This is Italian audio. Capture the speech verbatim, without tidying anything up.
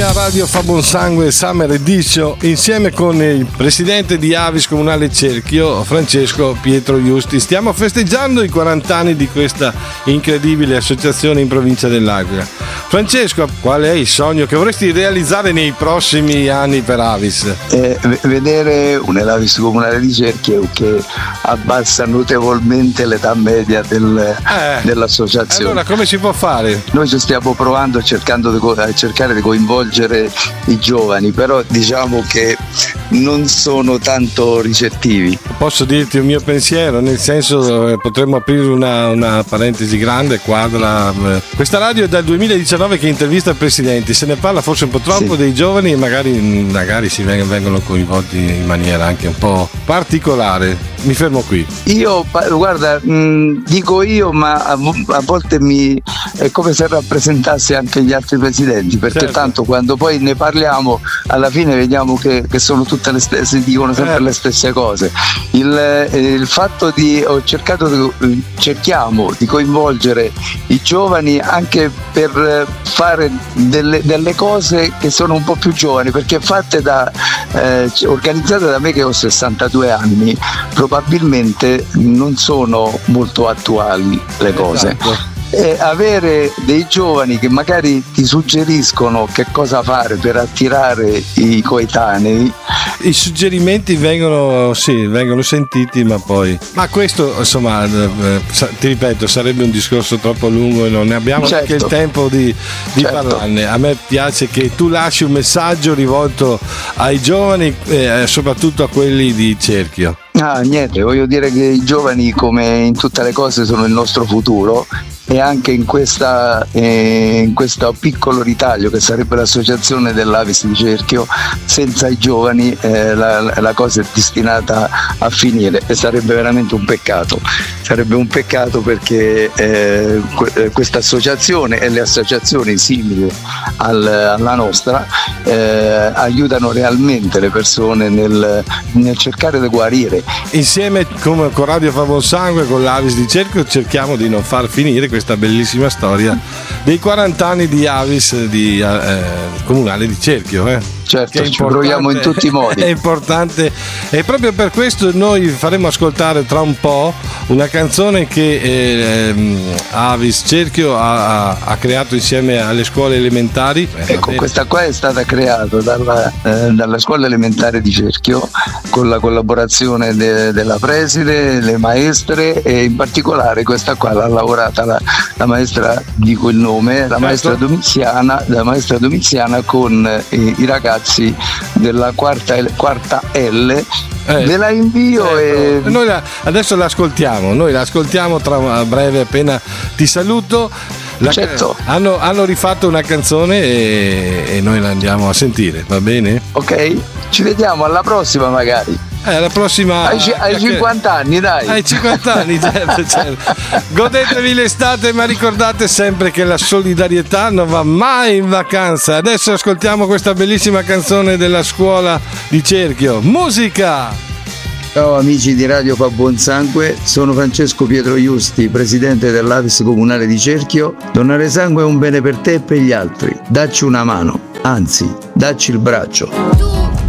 a Radio Fa Buon Sangue Summer Edition insieme con il presidente di Avis Comunale Cerchio, Francesco Pietro Iusti. Stiamo festeggiando i quaranta anni di questa incredibile associazione in provincia dell'Aquila. Francesco, qual è il sogno che vorresti realizzare nei prossimi anni per Avis? Eh, vedere un'Avis Comunale di Cerchio che abbassa notevolmente l'età media del, eh, dell'associazione. Allora come si può fare? Noi ci stiamo provando, cercando di, a cercare di coinvolgere i giovani, però diciamo che non sono tanto ricettivi. Posso dirti un mio pensiero, nel senso eh, potremmo aprire una, una parentesi grande, quadra. Questa radio è dal duemiladiciannove che intervista il presidente, se ne parla forse un po' troppo sì. dei giovani e magari, magari si vengono coinvolti in maniera anche un po' particolare. Mi fermo qui. Io, guarda, mh, dico io, ma a, a volte mi è come se rappresentassi anche gli altri presidenti, perché certo. tanto quando poi ne parliamo alla fine vediamo che, che sono tutte le stesse, dicono sempre eh. le stesse cose. Il, eh, il fatto di ho cercato di, cerchiamo di coinvolgere i giovani anche per fare delle, delle cose che sono un po' più giovani, perché fatte da eh, organizzate da me che ho sessantadue anni, probabilmente non sono molto attuali le cose. Esatto. E avere dei giovani che magari ti suggeriscono che cosa fare per attirare i coetanei. I suggerimenti vengono, sì, vengono sentiti, ma poi. Ma questo, insomma, ti ripeto, sarebbe un discorso troppo lungo e non ne abbiamo certo. neanche il tempo di, di certo. parlarne. A me piace che tu lasci un messaggio rivolto ai giovani e eh, soprattutto a quelli di Cerchio. Ah, niente, voglio dire che i giovani, come in tutte le cose, sono il nostro futuro, e anche in questa eh, in questo piccolo ritaglio che sarebbe l'associazione dell'Avis di Cerchio, senza i giovani eh, la, la cosa è destinata a finire, e sarebbe veramente un peccato. Sarebbe un peccato perché eh, questa associazione e le associazioni simili al, alla nostra eh, aiutano realmente le persone nel, nel cercare di guarire. Insieme come con Radio Fa Buon Sangue, con l'Avis di Cerchio, cerchiamo di non far finire questa bellissima storia dei quaranta anni di Avis di eh, Comunale di Cerchio. Eh. Certo, ci proviamo in tutti i modi. È importante, e proprio per questo noi faremo ascoltare tra un po' una canzone che eh, Avis Cerchio ha, ha creato insieme alle scuole elementari. Ecco, questa qua è stata creata dalla, eh, dalla scuola elementare di Cerchio con la collaborazione de, della preside, le maestre, e in particolare questa qua l'ha lavorata la, la maestra, dico il nome, la certo. maestra Domiziana, la maestra Domiziana con eh, i ragazzi della quarta, quarta L. Eh, ve la invio eh, e noi la, adesso l'ascoltiamo noi l'ascoltiamo tra breve, appena ti saluto. La, certo. hanno, hanno rifatto una canzone e, e noi la andiamo a sentire, va bene? Ok, ci vediamo alla prossima magari. Eh, la prossima ai, ai cinquanta anni, dai. Ai cinquanta anni, certo, certo. Godetevi l'estate, ma ricordate sempre che la solidarietà non va mai in vacanza. Adesso ascoltiamo questa bellissima canzone della scuola di Cerchio. Musica! Ciao amici di Radio Fa Buon Sangue, sono Francesco Pietro Iusti, presidente dell'Avis Comunale di Cerchio. Donare sangue è un bene per te e per gli altri. Dacci una mano, anzi, dacci il braccio.